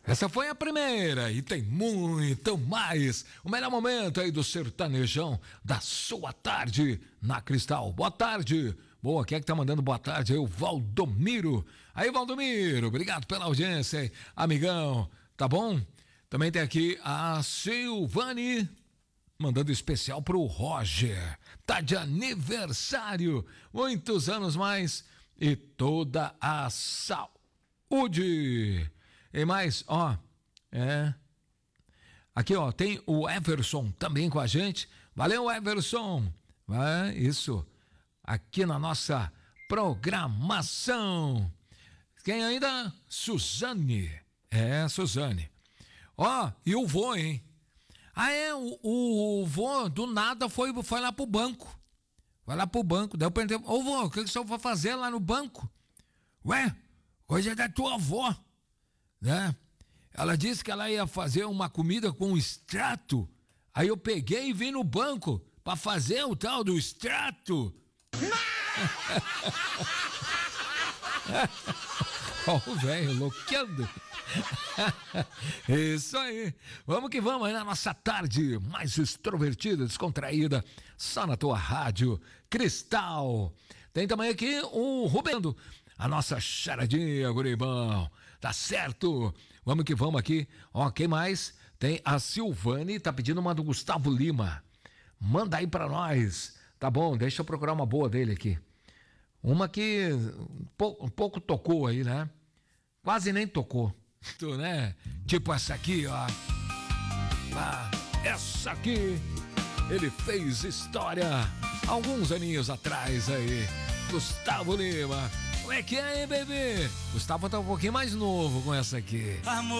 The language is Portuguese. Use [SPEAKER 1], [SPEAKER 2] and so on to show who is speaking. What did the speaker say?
[SPEAKER 1] Essa foi a primeira e tem muito mais. O melhor momento aí do sertanejão da sua tarde na Cristal. Boa tarde. Boa, quem é que tá mandando boa tarde aí? O Valdomiro. Aí, Valdomiro, obrigado pela audiência aí. Amigão, tá bom? Também tem aqui a Silvane, mandando especial pro Roger. Tá de aniversário. Muitos anos mais e toda a saúde. E mais, aqui, tem o Everson também com a gente. Valeu, Everson. Isso. Aqui na nossa programação. Quem ainda? Suzane. Suzane. E o vô, hein? O vô do nada foi lá pro banco. Vai lá pro banco. Daí eu perguntei, vô, o que o senhor vai fazer lá no banco? Ué, coisa da tua avó. Né? Ela disse que ela ia fazer uma comida com extrato. Aí eu peguei e vim no banco pra fazer o tal do extrato. O velho louqueando. Isso aí. Vamos que vamos aí na nossa tarde mais extrovertida, descontraída, só na tua rádio Cristal. Tem também aqui o Rubendo, a nossa charadinha, guribão. Tá certo? Vamos que vamos aqui. Quem mais? Tem a Silvane, tá pedindo uma do Gustavo Lima. Manda aí pra nós. Tá bom, deixa eu procurar uma boa dele aqui. Uma que um pouco tocou aí, né? Quase nem tocou. Né? Tipo essa aqui, ó. Essa aqui, ele fez história alguns aninhos atrás aí. Gustavo Lima. Como é que é, hein, bebê? Gustavo tá um pouquinho mais novo com essa aqui. Amor.